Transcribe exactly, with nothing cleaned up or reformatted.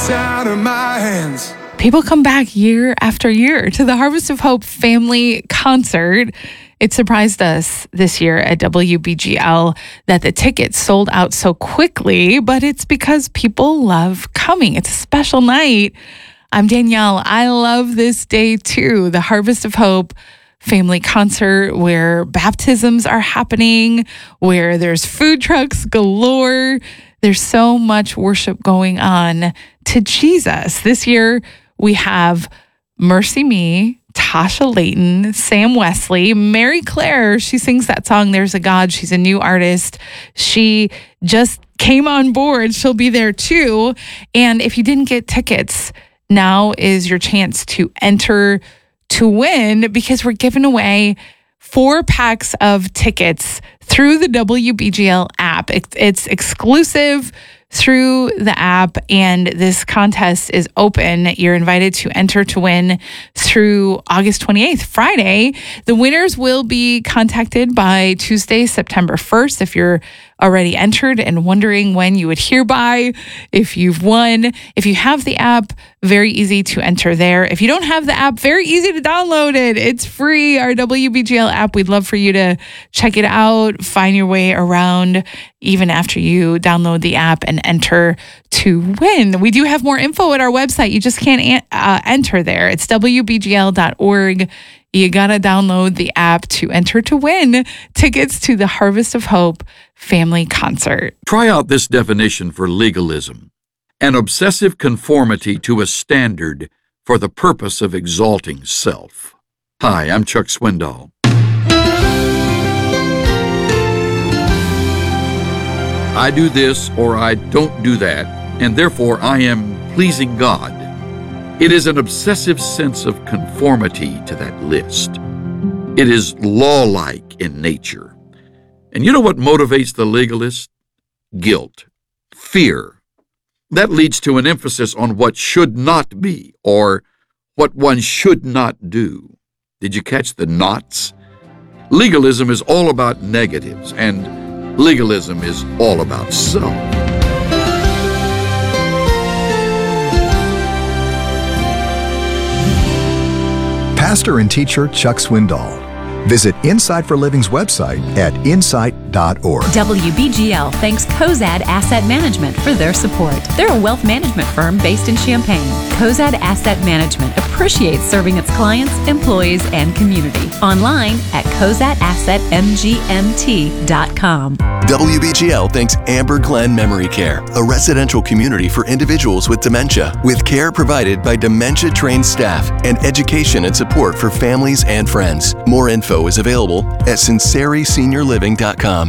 gets out of my hands. People come back year after year to the Harvest of Hope family concert. It surprised us this year at W B G L that the tickets sold out so quickly, but it's because people love coming. It's a special night. I'm Danielle. I love this day too. The Harvest of Hope family concert where baptisms are happening, where there's food trucks galore. There's so much worship going on to Jesus. This year, we have Mercy Me, Tasha Layton, Sam Wesley, Mary Claire. She sings that song, There's a God. She's a new artist. She just came on board. She'll be there too. And if you didn't get tickets, now is your chance to enter to win, because we're giving away four packs of tickets through the W B G L app. It's, it's exclusive through the app, and this contest is open. You're invited to enter to win through August twenty-eighth, Friday. The winners will be contacted by Tuesday, September first. If you're already entered and wondering when you would hear by if you've won. If you have the app, very easy to enter there. If you don't have the app, very easy to download it. It's free, our W B G L app. We'd love for you to check it out, find your way around even after you download the app and enter to win. We do have more info at our website. You just can't uh, enter there. It's W B G L dot org. You got to download the app to enter to win tickets to the Harvest of Hope family concert. Try out this definition for legalism: an obsessive conformity to a standard for the purpose of exalting self. Hi, I'm Chuck Swindoll. I do this or I don't do that, and therefore I am pleasing God. It is an obsessive sense of conformity to that list. It is law-like in nature. And you know what motivates the legalist? Guilt, fear. That leads to an emphasis on what should not be, or what one should not do. Did you catch the knots? Legalism is all about negatives, and legalism is all about self. Pastor and teacher Chuck Swindoll. Visit Insight for Living's website at insight dot org. W B G L thanks Cozad Asset Management for their support. They're a wealth management firm based in Champaign. Cozad Asset Management appreciates serving its clients, employees, and community. Online at cozad asset m g m t dot com. W B G L thanks Amber Glen Memory Care, a residential community for individuals with dementia, with care provided by dementia-trained staff and education and support for families and friends. More info is available at sinceri senior living dot com.